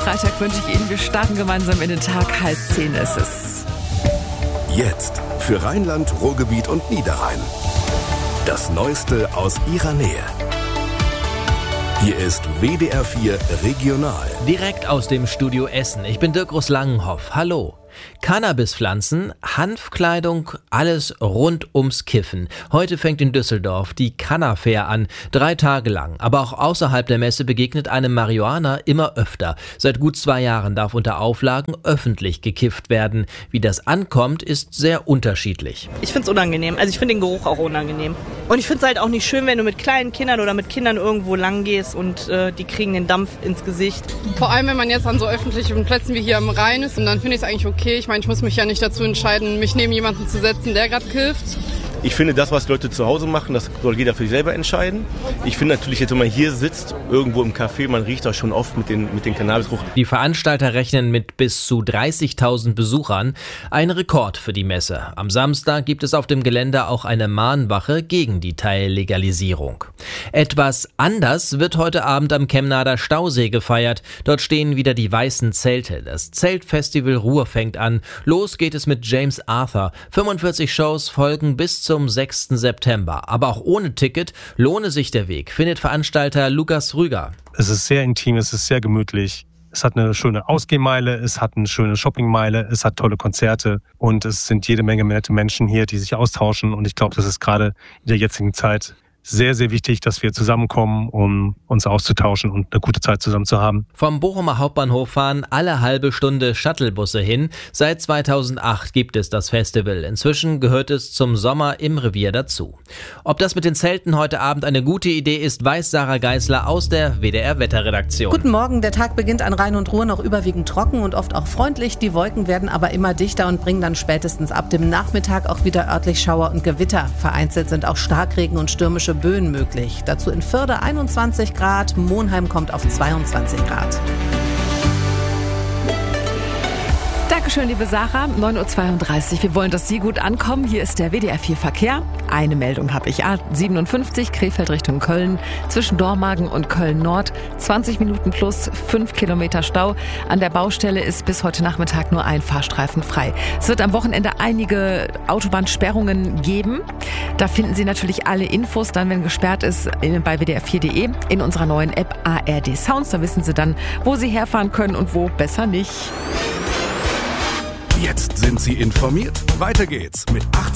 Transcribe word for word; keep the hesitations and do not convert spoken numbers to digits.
Freitag wünsche ich Ihnen. Wir starten gemeinsam in den Tag. Halb zehn ist es. Jetzt für Rheinland, Ruhrgebiet und Niederrhein. Das Neueste aus Ihrer Nähe. Hier ist W D R vier Regional. Direkt aus dem Studio Essen. Ich bin Dirk Groß-Langenhoff. Hallo. Cannabispflanzen, Hanfkleidung, alles rund ums Kiffen. Heute fängt in Düsseldorf die Canna Fair an, drei Tage lang. Aber auch außerhalb der Messe begegnet einem Marihuana immer öfter. Seit gut zwei Jahren darf unter Auflagen öffentlich gekifft werden. Wie das ankommt, ist sehr unterschiedlich. Ich finde es unangenehm. Also ich finde den Geruch auch unangenehm. Und ich finde es halt auch nicht schön, wenn du mit kleinen Kindern oder mit Kindern irgendwo lang gehst und äh, die kriegen den Dampf ins Gesicht. Vor allem, wenn man jetzt an so öffentlichen Plätzen wie hier am Rhein ist, und dann finde ich es eigentlich okay. Ich meine, ich muss mich ja nicht dazu entscheiden, mich neben jemanden zu setzen, der gerade kifft. Ich finde, das, was Leute zu Hause machen, das soll jeder für sich selber entscheiden. Ich finde natürlich jetzt, wenn man hier sitzt, irgendwo im Café, man riecht da schon oft mit den, mit den Cannabisgeruch. Die Veranstalter rechnen mit bis zu dreißigtausend Besuchern. Ein Rekord für die Messe. Am Samstag gibt es auf dem Gelände auch eine Mahnwache gegen die Teillegalisierung. Etwas anders wird heute Abend am Kemnader Stausee gefeiert. Dort stehen wieder die weißen Zelte. Das Zeltfestival Ruhr fängt an. Los geht es mit James Arthur. fünfundvierzig Shows folgen bis zum Zum sechsten September. Aber auch ohne Ticket lohne sich der Weg, findet Veranstalter Lukas Rüger. Es ist sehr intim, es ist sehr gemütlich. Es hat eine schöne Ausgehmeile, es hat eine schöne Shoppingmeile, es hat tolle Konzerte und es sind jede Menge nette Menschen hier, die sich austauschen. Und ich glaube, das ist gerade in der jetzigen Zeit sehr, sehr wichtig, dass wir zusammenkommen, um uns auszutauschen und eine gute Zeit zusammen zu haben. Vom Bochumer Hauptbahnhof fahren alle halbe Stunde Shuttlebusse hin. Seit zweitausendacht gibt es das Festival. Inzwischen gehört es zum Sommer im Revier dazu. Ob das mit den Zelten heute Abend eine gute Idee ist, weiß Sarah Geisler aus der W D R-Wetterredaktion. Guten Morgen, der Tag beginnt an Rhein und Ruhr noch überwiegend trocken und oft auch freundlich. Die Wolken werden aber immer dichter und bringen dann spätestens ab dem Nachmittag auch wieder örtlich Schauer und Gewitter. Vereinzelt sind auch Starkregen und stürmische Böen möglich. Dazu in Förde einundzwanzig Grad, Monheim kommt auf zweiundzwanzig Grad. Dankeschön, liebe Sarah. neun Uhr zweiunddreißig. Wir wollen, dass Sie gut ankommen. Hier ist der W D R vier Verkehr. Eine Meldung habe ich. A siebenundfünfzig, Krefeld Richtung Köln. Zwischen Dormagen und Köln-Nord. zwanzig Minuten plus fünf Kilometer Stau. An der Baustelle ist bis heute Nachmittag nur ein Fahrstreifen frei. Es wird am Wochenende einige Autobahnsperrungen geben. Da finden Sie natürlich alle Infos, dann, wenn gesperrt ist, bei w d r vier punkt d e in unserer neuen App A R D Sounds. Da wissen Sie dann, wo Sie herfahren können und wo besser nicht. Jetzt sind Sie informiert. Weiter geht's mit achtzehn